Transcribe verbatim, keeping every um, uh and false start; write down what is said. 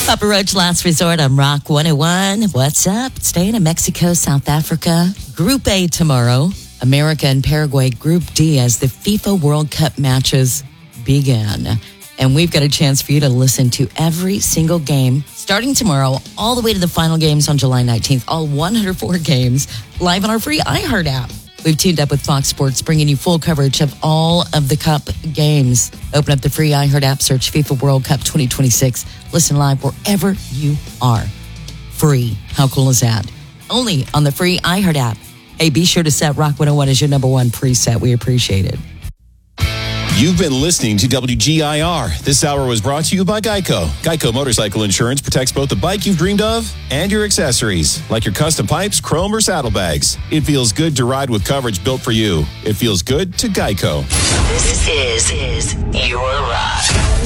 Papa Roach, Last Resort on Rock one oh one. What's up? Staying in Mexico, South Africa. Group A tomorrow. America and Paraguay Group D as the FIFA World Cup matches begin. And we've got a chance for you to listen to every single game starting tomorrow all the way to the final games on July nineteenth. All one hundred four games live on our free iHeart app. We've teamed up with Fox Sports, bringing you full coverage of all of the Cup games. Open up the free iHeart app, search FIFA World Cup twenty twenty-six. Listen live wherever you are. Free. How cool is that? Only on the free iHeart app. Hey, be sure to set Rock one oh one as your number one preset. We appreciate it. You've been listening to W G I R. This hour was brought to you by Geico. Geico Motorcycle Insurance protects both the bike you've dreamed of and your accessories, like your custom pipes, chrome, or saddlebags. It feels good to ride with coverage built for you. It feels good to Geico. This is, is your ride.